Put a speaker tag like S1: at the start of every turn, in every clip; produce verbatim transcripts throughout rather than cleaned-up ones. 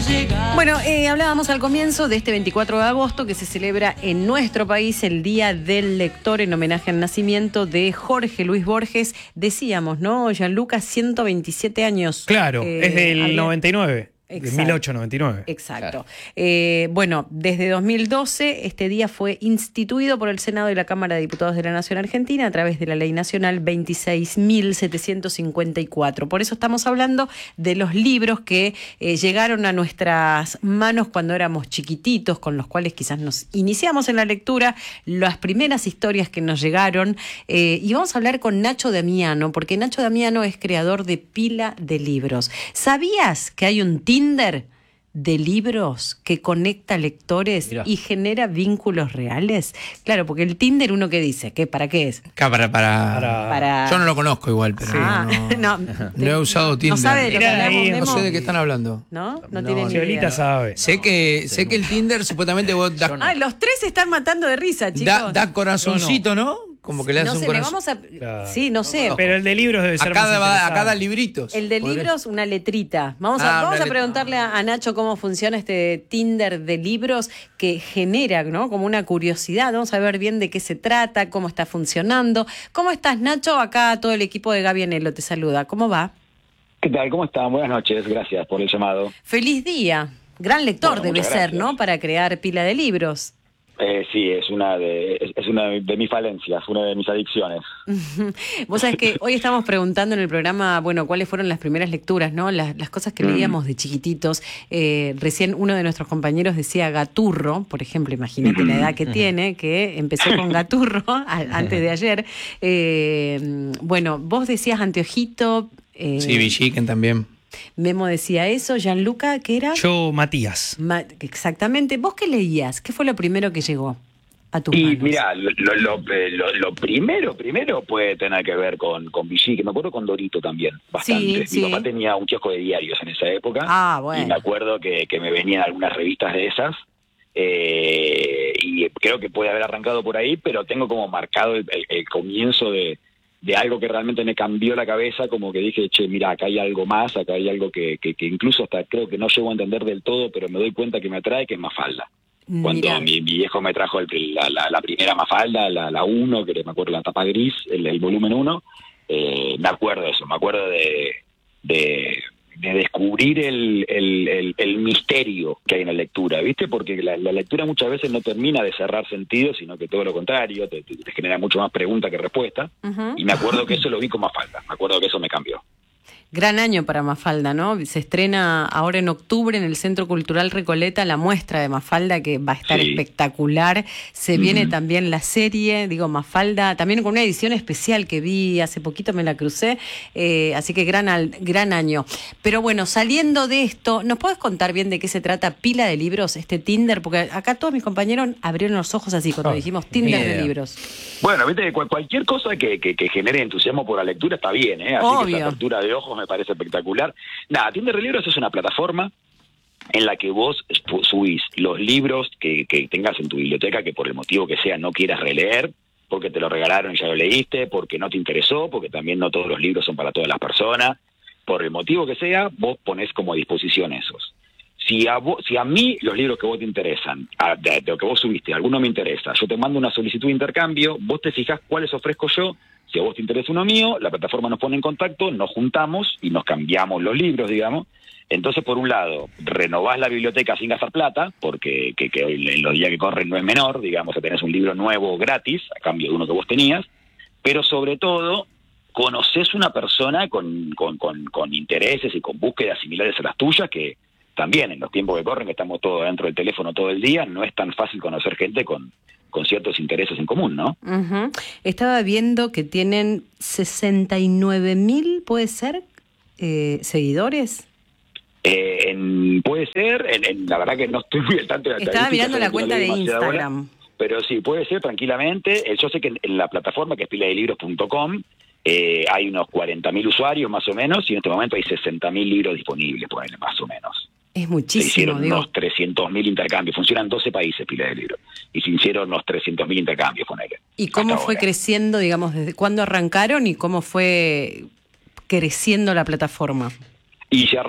S1: Bueno, eh, hablábamos al comienzo de este veinticuatro de agosto que se celebra en nuestro país el Día del Lector en homenaje al nacimiento de Jorge Luis Borges. Decíamos, ¿no, Gianluca? ciento veintisiete años.
S2: Claro,
S1: eh,
S2: es del
S1: había...
S2: noventa y nueve.
S1: Exacto.
S2: De mil ochocientos noventa y nueve.
S1: Exacto.
S2: Claro.
S1: Eh, bueno, desde dos mil doce este día fue instituido por el Senado y la Cámara de Diputados de la Nación Argentina a través de la Ley Nacional veintiséis mil setecientos cincuenta y cuatro. Por eso estamos hablando de los libros que eh, llegaron a nuestras manos cuando éramos chiquititos, con los cuales quizás nos iniciamos en la lectura, las primeras historias que nos llegaron. Eh, y vamos a hablar con Nacho Damiano, porque Nacho Damiano es creador de Pila de Libros. ¿Sabías que hay un Tinder de libros que conecta lectores Mirá. y genera vínculos reales? Claro, porque el Tinder, uno que dice, ¿qué, ¿para qué es?
S3: Para, para,
S1: para, para...
S3: Yo no lo conozco igual, pero
S1: ah,
S3: no,
S1: no,
S3: no he usado Tinder.
S1: No sabe de lo que hablamos,
S3: no sé de qué están hablando.
S1: No, no, no
S2: tiene ni idea. Sabe.
S3: Sé que,
S2: no,
S3: sé que el Tinder supuestamente vos das...
S1: Ah, los tres se están matando de risa, chicos.
S3: Da, da corazoncito, ¿no? ¿no? Como que le hace
S1: no
S3: un
S1: sé,
S3: corazón.
S1: Vamos a...
S2: Claro.
S1: Sí, no sé.
S2: Pero el de libros debe ser
S3: a cada,
S2: más
S3: a cada libritos.
S1: El de libros, una letrita. Vamos a,
S3: ah,
S1: vamos a
S3: let...
S1: preguntarle a, a Nacho cómo funciona este Tinder de libros que genera, ¿no? Como una curiosidad. Vamos a ver bien de qué se trata, cómo está funcionando. ¿Cómo estás, Nacho? Acá todo el equipo de Gaby Anelo te saluda. ¿Cómo va?
S4: ¿Qué tal? ¿Cómo están? Buenas noches. Gracias por el llamado.
S1: Feliz día. Gran lector
S4: bueno,
S1: debe ser, ¿no? Para crear Pila de Libros.
S4: Eh, sí, es una de es una de mis falencias, una de mis adicciones.
S1: Vos sabés que hoy estamos preguntando en el programa, bueno, cuáles fueron las primeras lecturas, ¿no? Las, las cosas que mm. leíamos de chiquititos. Eh, recién uno de nuestros compañeros decía Gaturro, por ejemplo, imagínate la edad que tiene, que empezó con Gaturro a, antes de ayer. Eh, bueno, vos decías Anteojito. Eh,
S3: sí, Villiquen también.
S1: Memo decía eso. Gianluca, ¿qué era?
S2: Yo, Matías.
S1: Ma- exactamente. ¿Vos qué leías? ¿Qué fue lo primero que llegó a tus
S4: y
S1: manos?
S4: mira, lo, lo, lo, lo primero, primero puede tener que ver con, con Vichy, que me acuerdo con Dorito también, bastante.
S1: Sí,
S4: Mi
S1: sí.
S4: papá tenía un kiosco de diarios en esa época.
S1: Ah, bueno.
S4: Y me acuerdo que, que me venían algunas revistas de esas. Eh, y creo que puede haber arrancado por ahí, pero tengo como marcado el, el, el comienzo de... de algo que realmente me cambió la cabeza, como que dije, che, mira, acá hay algo más, acá hay algo que, que, que incluso hasta creo que no llego a entender del todo, pero me doy cuenta que me atrae, que es Mafalda. Cuando mi, mi viejo me trajo el, la, la, la primera Mafalda, la, la uno, que me acuerdo la tapa gris, el, el volumen uno, eh, me acuerdo de eso, me acuerdo de... de de descubrir el, el, el, el misterio que hay en la lectura, ¿viste? Porque la, la lectura muchas veces no termina de cerrar sentido, sino que todo lo contrario, te, te, te genera mucho más pregunta que respuesta, uh-huh. Y me acuerdo que eso lo vi con Mafalda, me acuerdo que eso me cambió.
S1: Gran año para Mafalda, ¿no? Se estrena ahora en octubre en el Centro Cultural Recoleta la muestra de Mafalda, que va a estar sí. espectacular. Se uh-huh. viene también la serie, digo, Mafalda, también con una edición especial que vi hace poquito, me la crucé, eh, así que gran, al, gran año. Pero bueno, saliendo de esto, ¿nos puedes contar bien de qué se trata Pila de Libros, este Tinder? Porque acá todos mis compañeros abrieron los ojos así cuando oh, dijimos Tinder yeah. de libros.
S4: Bueno, viste, cualquier cosa que, que, que genere entusiasmo por la lectura está bien, ¿eh? Así Obvio. que esa apertura de ojos me parece espectacular. Nada, Tinder de Libros es una plataforma en la que vos subís los libros que, que tengas en tu biblioteca, que por el motivo que sea no quieras releer, porque te lo regalaron y ya lo leíste, porque no te interesó, porque también no todos los libros son para todas las personas, por el motivo que sea, vos ponés como a disposición esos. Si a, vos, si a mí los libros que vos te interesan, a, de, de lo que vos subiste, alguno me interesa, yo te mando una solicitud de intercambio, vos te fijás cuáles ofrezco yo. Si a vos te interesa uno mío, la plataforma nos pone en contacto, nos juntamos y nos cambiamos los libros, digamos. Entonces, por un lado, renovás la biblioteca sin gastar plata, porque que, que en los días que corren no es menor, digamos, que tenés un libro nuevo gratis, a cambio de uno que vos tenías, pero sobre todo, conocés una persona con, con, con, con intereses y con búsquedas similares a las tuyas, que también en los tiempos que corren, que estamos todos dentro del teléfono todo el día, no es tan fácil conocer gente con... con ciertos intereses en común, ¿no?
S1: Uh-huh. Estaba viendo que tienen sesenta y nueve mil, ¿puede ser? Eh, ¿Seguidores?
S4: Eh, en, puede ser, en, en, la verdad que no estoy muy al tanto de la
S1: Estaba mirando la cuenta de Instagram.
S4: Buena, pero sí, puede ser tranquilamente. Yo sé que en, en la plataforma, que es pila de libros punto com, eh, hay unos cuarenta mil usuarios más o menos, y en este momento hay sesenta mil libros disponibles, ponele, más o menos.
S1: Es muchísimo,
S4: se hicieron
S1: digo.
S4: unos trescientos mil intercambios. Funcionan doce países, Pila de Libros. Y se hicieron unos trescientos mil intercambios con él.
S1: ¿Y cómo fue ahora. creciendo, digamos, desde cuándo arrancaron y cómo fue creciendo la plataforma?
S4: Y se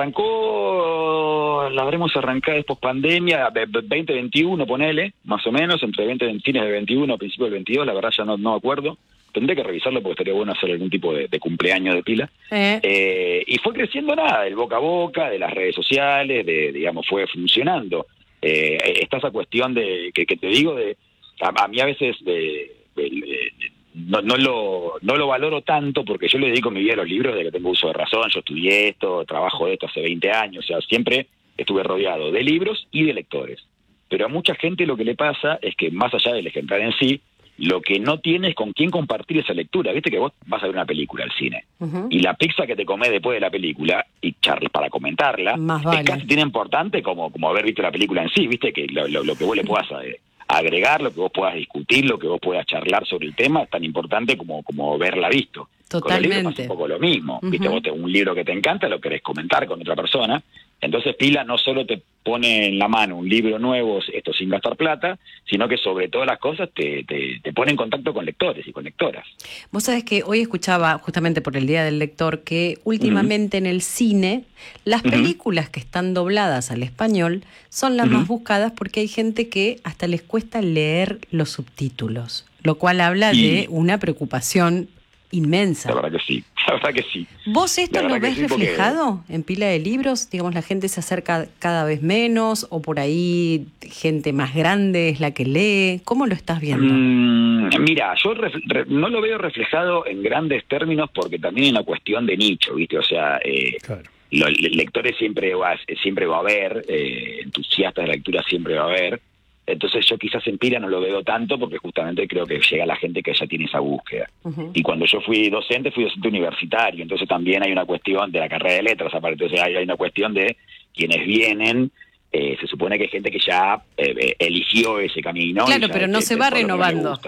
S4: arrancó, la habremos arrancado después pandemia, veinte veintiuno, ponele, más o menos, entre veinte, fines de veintiuno, principios del veintidós, la verdad ya no, no me acuerdo. Tendré que revisarlo porque estaría bueno hacer algún tipo de, de cumpleaños de pila. Eh. Eh, y fue creciendo nada, del boca a boca, de las redes sociales, de digamos, fue funcionando. Eh, está esa cuestión de que, que te digo, de a, a mí a veces de, de, de, no, no, lo, no lo valoro tanto porque yo le dedico mi vida a los libros desde que tengo uso de razón. Yo estudié esto, trabajo de esto hace veinte años, o sea, siempre estuve rodeado de libros y de lectores. Pero a mucha gente lo que le pasa es que más allá del ejemplar en sí, lo que no tienes con quién compartir esa lectura. Viste que vos vas a ver una película al cine, uh-huh. y la pizza que te comés después de la película, y charlas para comentarla, más vale. Es casi tan importante como, como haber visto la película en sí. Viste que lo, lo, lo que vos le puedas eh, agregar, lo que vos puedas discutir, lo que vos puedas charlar sobre el tema, es tan importante como, como verla visto.
S1: Totalmente.
S4: Con los libros pasa un poco lo mismo. Uh-huh. Viste, vos te, un libro que te encanta, lo querés comentar con otra persona. Entonces Pila no solo te pone en la mano un libro nuevo, esto sin gastar plata, sino que sobre todas las cosas te, te, te pone en contacto con lectores y con lectoras.
S1: Vos sabés que hoy escuchaba, justamente por el Día del Lector, que últimamente uh-huh. en el cine las uh-huh. películas que están dobladas al español son las uh-huh. más buscadas porque hay gente que hasta les cuesta leer los subtítulos, lo cual habla y... de una preocupación inmensa.
S4: La verdad que sí, la verdad que sí.
S1: ¿Vos esto lo ves sí, reflejado porque... en pila de libros? Digamos, la gente se acerca cada vez menos, o por ahí gente más grande es la que lee. ¿Cómo lo estás viendo?
S4: Mm, mira, yo ref, re, no lo veo reflejado en grandes términos porque también hay una cuestión de nicho, ¿viste? O sea, eh, claro. los lectores siempre va, siempre va a haber, eh, entusiastas de la lectura siempre va a haber. Entonces yo quizás en Pila no lo veo tanto porque justamente creo que llega la gente que ya tiene esa búsqueda. Uh-huh. Y cuando yo fui docente, fui docente universitario, entonces también hay una cuestión de la carrera de letras, aparte, entonces hay, hay una cuestión de quienes vienen, eh, se supone que hay gente que ya eh, eligió ese camino.
S1: Claro, pero no se va renovando.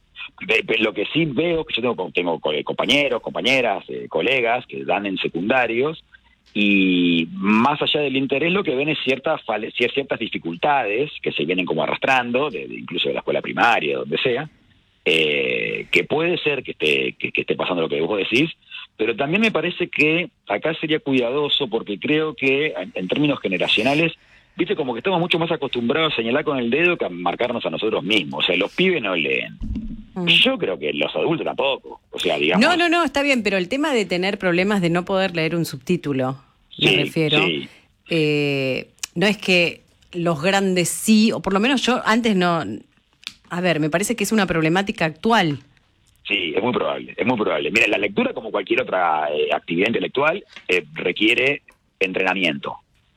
S4: Lo que sí veo, que yo tengo, tengo compañeros, compañeras, eh, colegas que dan en secundarios, y más allá del interés lo que ven es ciertas ciertas dificultades que se vienen como arrastrando, de, de incluso de la escuela primaria, donde sea, eh, que puede ser que esté, que, que esté pasando lo que vos decís, pero también me parece que acá sería cuidadoso porque creo que en, en términos generacionales, viste, como que estamos mucho más acostumbrados a señalar con el dedo que a marcarnos a nosotros mismos. O sea, los pibes no leen. Yo creo que los adultos tampoco. O sea, digamos...
S1: No, no, no, está bien, pero el tema de tener problemas de no poder leer un subtítulo,
S4: sí,
S1: me refiero,
S4: sí.
S1: eh, no es que los grandes sí, o por lo menos yo antes no... A ver, me parece que es una problemática actual.
S4: Sí, es muy probable, es muy probable. Mira, la lectura, como cualquier otra eh, actividad intelectual, eh, requiere entrenamiento.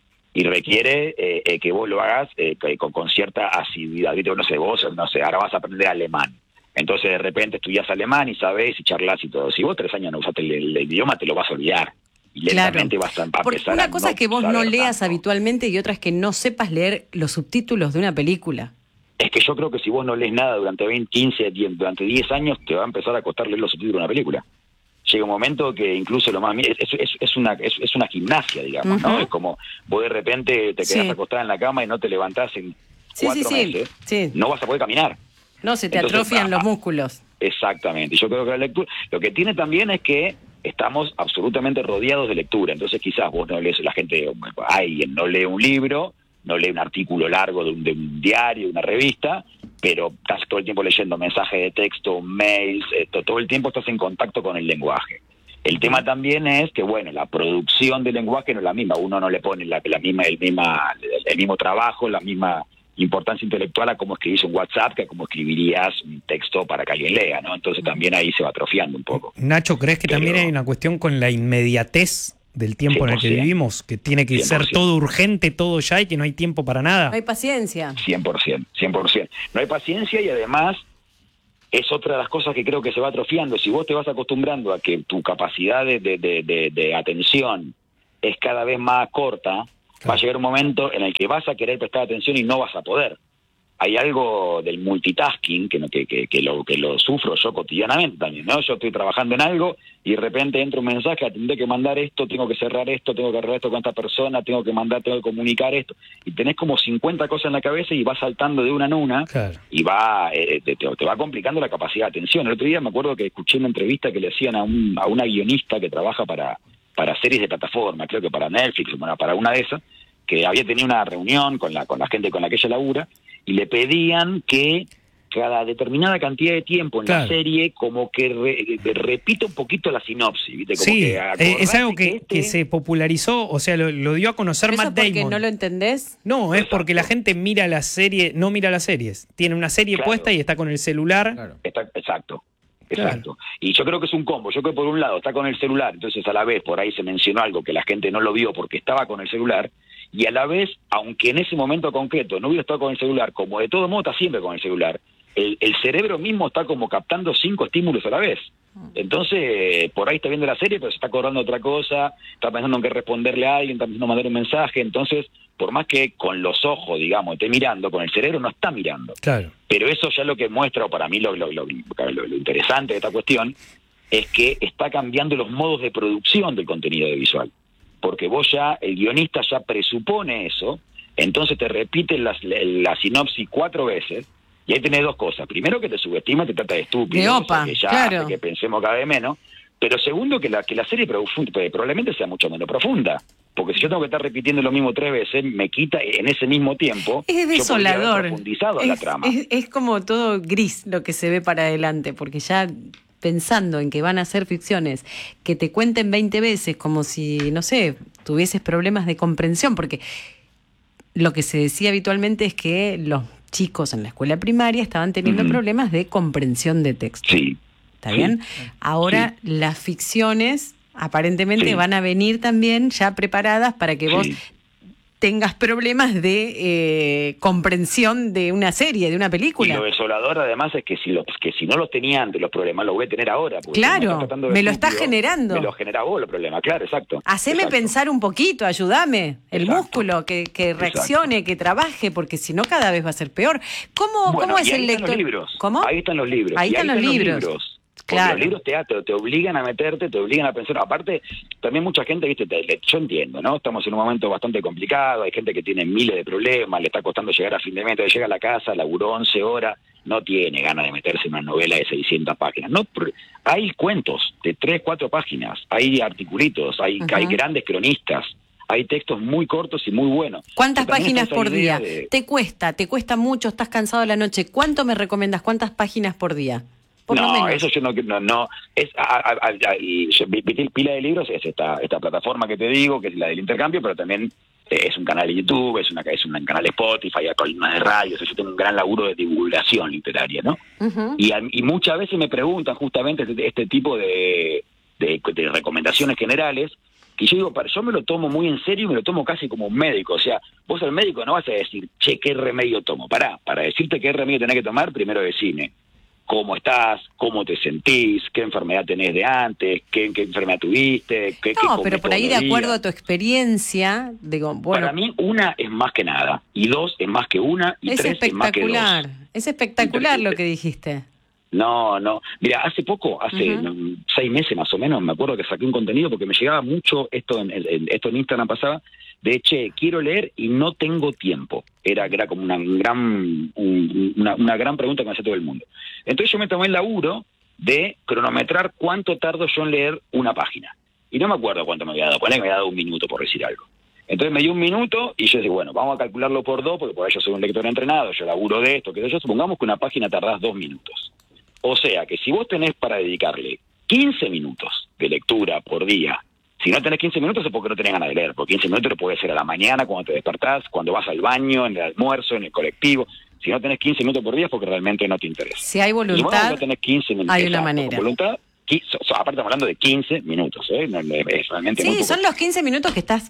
S4: Y requiere eh, eh, que vos lo hagas eh, con, con cierta asiduidad. ¿Viste? No sé, vos, no sé, ahora vas a aprender alemán. Entonces de repente estudias alemán y sabés y charlas y todo. Si vos tres años no usaste el, el, el idioma, te lo vas a olvidar. Y lentamente
S1: claro.
S4: vas a, a
S1: Porque
S4: empezar
S1: una
S4: a
S1: cosa
S4: no
S1: es que vos no leas
S4: tanto.
S1: habitualmente y otra es que no sepas leer los subtítulos de una película.
S4: Es que yo creo que si vos no lees nada durante veinte, quince, diez, durante diez años, te va a empezar a costar leer los subtítulos de una película. Llega un momento que incluso lo más... Es, es, es, una, es, es una gimnasia, digamos, uh-huh. ¿no? Es como vos de repente te quedás sí. acostada en la cama y no te levantás en
S1: sí,
S4: cuatro
S1: sí,
S4: meses.
S1: Sí. Sí.
S4: No vas a poder caminar.
S1: No, se te Entonces, atrofian ah, los músculos.
S4: Exactamente. Yo creo que la lectura... Lo que tiene también es que estamos absolutamente rodeados de lectura. Entonces quizás vos no lees... La gente... Alguien no lee un libro, no lee un artículo largo de un, de un diario, de una revista, pero estás todo el tiempo leyendo mensajes de texto, mails, esto, todo el tiempo estás en contacto con el lenguaje. El tema también es que, bueno, la producción del lenguaje no es la misma. Uno no le pone la, la misma, el, misma, el mismo trabajo, la misma importancia intelectual a cómo escribís un WhatsApp que a cómo escribirías un texto para que alguien lea, ¿no? Entonces también ahí se va atrofiando un poco.
S2: Nacho, ¿crees que
S4: Pero,
S2: también hay una cuestión con la inmediatez del tiempo
S4: cien por ciento,
S2: en el que vivimos? Que tiene que
S4: cien por ciento.
S2: ser todo urgente, todo ya, y que no hay tiempo para nada.
S1: No hay paciencia.
S4: cien por ciento, cien por ciento. No hay paciencia y además... es otra de las cosas que creo que se va atrofiando. Si vos te vas acostumbrando a que tu capacidad de, de, de, de, de atención es cada vez más corta, claro. va a llegar un momento en el que vas a querer prestar atención y no vas a poder. Hay algo del multitasking que, que, que, que, lo, que lo sufro yo cotidianamente también, ¿no? Yo estoy trabajando en algo y de repente entra un mensaje, tendré que mandar esto, tengo que cerrar esto, tengo que arreglar esto con esta persona, tengo que mandar, tengo que comunicar esto. Y tenés como cincuenta cosas en la cabeza y vas saltando de una en una, claro. y va eh, te, te va complicando la capacidad de atención. El otro día me acuerdo que escuché una entrevista que le hacían a, un, a una guionista que trabaja para... para para series de plataforma, creo que para Netflix, bueno, para una de esas, que había tenido una reunión con la con la gente con la que ella labura, y le pedían que cada determinada cantidad de tiempo en
S2: claro.
S4: la serie como que re, repita un poquito la sinopsis, ¿viste? Como
S2: sí,
S4: que
S2: es algo que,
S4: que, este...
S2: que se popularizó, o sea, lo, lo dio a conocer
S1: ¿Pero
S2: Matt
S1: eso porque
S2: Damon.
S1: no lo entendés?
S2: No, es
S4: Exacto.
S2: porque la gente mira la serie, no mira las series. Tiene una serie
S4: Claro.
S2: puesta y está con el celular.
S3: Claro.
S4: Está, exacto.
S2: Claro.
S4: Exacto. Y yo creo que es un combo. Yo creo que por un lado está con el celular, entonces a la vez por ahí se mencionó algo que la gente no lo vio porque estaba con el celular, y a la vez, aunque en ese momento concreto no hubiera estado con el celular, como de todo modo está siempre con el celular, el, el cerebro mismo está como captando cinco estímulos a la vez. Entonces, por ahí está viendo la serie, pero se está acordando otra cosa, está pensando en qué responderle a alguien, está pensando en mandar un mensaje. Entonces, por más que con los ojos, digamos, esté mirando, con el cerebro no está mirando.
S2: Claro.
S4: Pero eso ya lo que muestra, o para mí lo, lo, lo, lo, lo interesante de esta cuestión, es que está cambiando los modos de producción del contenido audiovisual. Porque vos ya, el guionista ya presupone eso, entonces te repite la, la, la sinopsis cuatro veces, y ahí tenés dos cosas. Primero, que te subestima, te trata de estúpido,
S1: De opa,
S4: o sea, que ya
S1: claro.
S4: hace que pensemos cada vez menos. Pero segundo, que la que la serie profunda, probablemente sea mucho menos profunda. Porque si yo tengo que estar repitiendo lo mismo tres veces, me quita en ese mismo tiempo.
S1: Es desolador.
S4: Yo podría haber profundizado en la
S1: Es,
S4: trama.
S1: es, es como todo gris lo que se ve para adelante, porque ya pensando en que van a ser ficciones que te cuenten veinte veces como si, no sé, tuvieses problemas de comprensión, porque lo que se decía habitualmente es que los chicos en la escuela primaria estaban teniendo
S4: Ujú.
S1: problemas de comprensión de texto.
S4: Sí.
S1: ¿Está
S4: Sí.
S1: bien? Ahora las ficciones aparentemente
S4: Sí.
S1: van a venir también ya preparadas para que vos
S4: Sí.
S1: tengas problemas de eh, comprensión de una serie, de una
S4: Y
S1: película.
S4: lo desolador además es que si los que si no los tenía antes los problemas los voy a tener ahora. porque
S1: Claro,
S4: como estás tratando de
S1: me lo estás
S4: estúpido,
S1: generando.
S4: Me lo genera vos los problemas, claro, exacto.
S1: Haceme
S4: Exacto.
S1: pensar un poquito, ayúdame, el
S4: Exacto.
S1: músculo, que, que reaccione, que trabaje, porque si no cada vez va a ser peor. ¿Cómo,
S4: Bueno,
S1: cómo es
S4: y ahí
S1: el
S4: están
S1: lector?
S4: los libros.
S1: ¿Cómo?
S4: Ahí están los libros.
S1: Ahí
S4: Y
S1: están los libros.
S4: Porque
S1: Claro.
S4: los libros te, te, te obligan a meterte, te obligan a pensar. Aparte, también mucha gente, viste, te, le- yo entiendo, ¿no? Estamos en un momento bastante complicado, hay gente que tiene miles de problemas, le está costando llegar a fin de mes, entonces llega a la casa, laburó once horas, no tiene ganas de meterse en una novela de seiscientas páginas. No, pr- hay cuentos de tres, cuatro páginas, hay articulitos, hay,
S1: Ujú.
S4: hay grandes cronistas, hay textos muy cortos y muy buenos.
S1: ¿Cuántas
S4: Y también
S1: páginas
S4: está esa
S1: por
S4: idea
S1: día?
S4: de-
S1: ¿Te cuesta? ¿Te cuesta mucho? ¿Estás cansado a la noche? ¿Cuánto me recomiendas? ¿Cuántas páginas por día? Por lo
S4: no,
S1: menos.
S4: eso yo no, no, no es a, a, a, a- y yo, vi- vi- pila de libros es esta esta plataforma que te digo, que es la del intercambio, pero también eh, es un canal de YouTube, es una es un canal de Spotify, hay columnas de radio, o sea, yo tengo un gran laburo de divulgación literaria, ¿no?
S1: Ujú.
S4: Y, a- y muchas veces me preguntan justamente este, este tipo de, de, de recomendaciones generales, que yo digo, para- yo me lo tomo muy en serio y me lo tomo casi como un médico. O sea, vos al médico no vas a decir, che, ¿qué remedio tomo? Pará, para decirte qué remedio tenés que tomar, primero decime cómo estás, cómo te sentís, qué enfermedad tenés de antes, qué, qué enfermedad tuviste, qué, qué
S1: No,
S4: comes
S1: pero por
S4: todos
S1: ahí de
S4: los
S1: acuerdo
S4: días.
S1: a tu experiencia, digo, bueno,
S4: Para mí, una es más que nada, y dos es más que una, y
S1: es
S4: tres es más que dos.
S1: espectacular, es espectacular lo
S4: Interesante.
S1: que dijiste.
S4: No, no. Mira, hace poco, hace
S1: Ujú.
S4: mm, seis meses más o menos, me acuerdo que saqué un contenido porque me llegaba mucho esto en, en- esto en Instagram pasaba, de che, quiero leer y no tengo tiempo. Era, era como una gran, un- una, una gran pregunta que me hacía todo el mundo. Entonces yo me tomé el laburo de cronometrar cuánto tardo yo en leer una página. Y no me acuerdo cuánto me había dado, ponle que me había dado un minuto por decir algo. Entonces me dio un minuto y yo dije, bueno, vamos a calcularlo por dos, porque por ahí yo soy un lector entrenado, yo laburo de esto, que yo, supongamos que una página tardás dos minutos. O sea, que si vos tenés para dedicarle quince minutos de lectura por día, si no tenés quince minutos es porque no tenés ganas de leer, porque quince minutos lo puede ser a la mañana, cuando te despertás, cuando vas al baño, en el almuerzo, en el colectivo. Si no tenés quince minutos por día es porque realmente no te interesa.
S1: Si hay
S4: Y vos
S1: voluntad,
S4: no tenés quince minutos.
S1: hay una
S4: exacto,
S1: manera.
S4: Con voluntad, qui- so- so- aparte estamos hablando de quince minutos, ¿eh? No, no, es realmente muy
S1: sí,
S4: poco.
S1: son los quince minutos que estás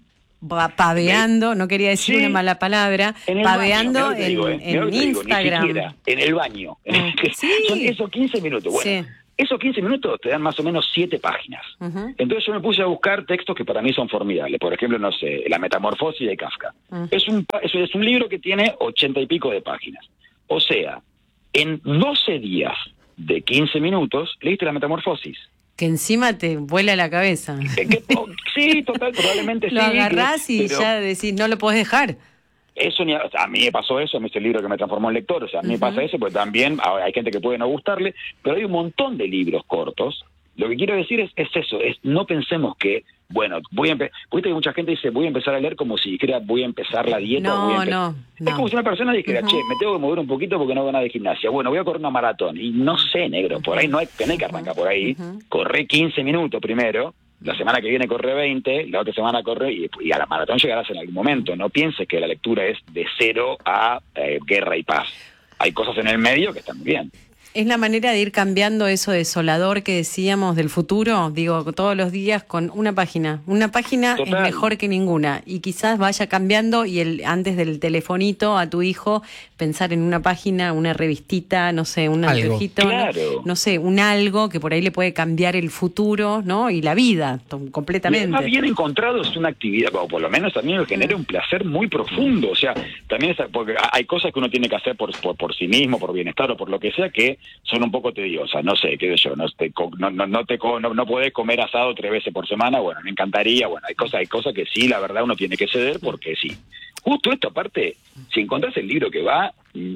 S1: pa- paveando, no quería decir
S4: Sí.
S1: una mala palabra,
S4: En el
S1: paveando
S4: baño, mirá lo que te
S1: en,
S4: digo, eh, mirá
S1: en
S4: lo que te digo, ni
S1: Instagram.
S4: siquiera, en el baño.
S1: Mm, sí.
S4: Son esos quince minutos. Bueno,
S1: Sí.
S4: esos quince minutos te dan más o menos siete páginas.
S1: Ujú.
S4: Entonces yo me puse a buscar textos que para mí son formidables. Por ejemplo, no sé, La Metamorfosis de Kafka.
S1: Mm.
S4: Es un pa- es, es un libro que tiene ochenta y pico de páginas. O sea, en doce días de quince minutos leíste La Metamorfosis.
S1: Que encima te vuela la cabeza.
S4: Eh, que- oh, sí, total, probablemente
S1: Lo
S4: sí.
S1: agarrás
S4: que-
S1: y
S4: pero-
S1: ya decís, no lo podés dejar.
S4: Eso ni a, o sea, a mí me pasó eso, a mí es el libro que me transformó en lector, o sea, a mí me
S1: Ujú.
S4: pasa eso, pues también a- hay gente que puede no gustarle, pero hay un montón de libros cortos Lo que quiero decir es, es eso, es no pensemos que, bueno, voy a empezar, porque hay mucha gente que dice, voy a empezar a leer como si dijera, voy a empezar la dieta.
S1: No,
S4: voy a
S1: no,
S4: Es
S1: no.
S4: como si una persona dijera, uh-huh. che, me tengo que mover un poquito porque no hago nada de gimnasia. Bueno, voy a correr una maratón. Y no sé, negro, por ahí no hay, tenés que arrancar por ahí. Uh-huh. Corré quince minutos primero, la semana que viene corre veinte, la otra semana corre y, y a la maratón llegarás en algún momento. No pienses que la lectura es de cero a eh, guerra y paz. Hay cosas en el medio que están muy bien.
S1: Es la manera de ir cambiando eso desolador que decíamos del futuro, digo, todos los días con una página. Una página Total. Es mejor que ninguna y quizás vaya cambiando y el antes del telefonito a tu hijo pensar en una página, una revistita, no sé, un anteojito,
S4: claro.
S1: no, no sé, un algo que por ahí le puede cambiar el futuro, ¿no? Y la vida t- completamente.
S4: Más bien encontrado es una actividad, o por lo menos también me genera un placer muy profundo, o sea, también es, porque hay cosas que uno tiene que hacer por, por, por sí mismo, por bienestar o por lo que sea, que son un poco tediosas, no sé, qué sé yo, no te, no, no, no, te, no, no podés comer asado tres veces por semana, bueno, me encantaría, bueno, hay cosas, hay cosas que sí, la verdad uno tiene que ceder porque sí. Justo esto, aparte, si encontrás el libro que va,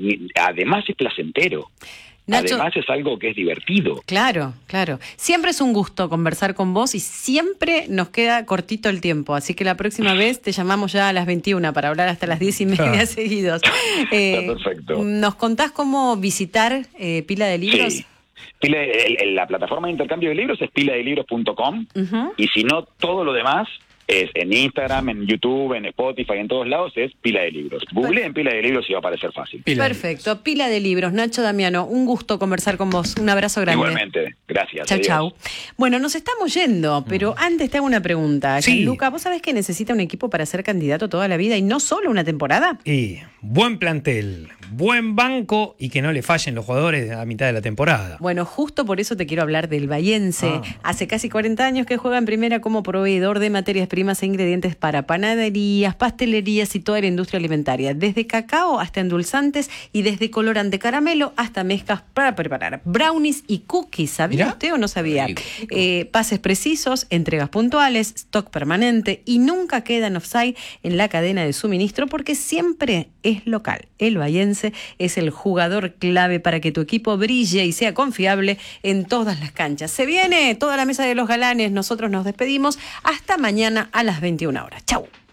S4: además es placentero. Nacho, además es algo que es divertido.
S1: Claro, claro. Siempre es un gusto conversar con vos y siempre nos queda cortito el tiempo. Así que la próxima vez te llamamos ya a las veintiuna para hablar hasta las diez y media seguidos.
S4: Eh, Está perfecto.
S1: ¿Nos contás cómo visitar eh, Pila de Libros?
S4: Sí. Pila, el, el, la plataforma de intercambio de libros es pila de libros punto com uh-huh. y si no, todo lo demás es en Instagram, en YouTube, en Spotify, en todos lados es Pila de Libros. Google en Pila de Libros y va a aparecer fácil.
S1: Pila Perfecto, de Pila de Libros. Nacho Damiano, un gusto conversar con vos. Un abrazo grande.
S4: Igualmente, gracias.
S1: Chau, chau. Bueno, nos estamos yendo, pero antes te hago una pregunta.
S2: Sí.
S1: Luca, ¿vos sabés que necesita un equipo para ser candidato toda la vida y no solo una temporada?
S2: Y buen plantel, buen banco y que no le fallen los jugadores a mitad de la temporada.
S1: Bueno, justo por eso te quiero hablar del Bahiense. Ah. Hace casi cuarenta años que juega en primera como proveedor de materias primas e ingredientes para panaderías, pastelerías y toda la industria alimentaria. Desde cacao hasta endulzantes y desde colorante caramelo hasta mezclas para preparar brownies y cookies. ¿Sabía ¿Mirá? usted o no sabía? Eh, pases precisos, entregas puntuales, stock permanente y nunca quedan offside en la cadena de suministro porque siempre es local. El Bahiense es el jugador clave para que tu equipo brille y sea confiable en todas las canchas. Se viene toda la mesa de los galanes. Nosotros nos despedimos. Hasta mañana a las veintiuna horas. Chau.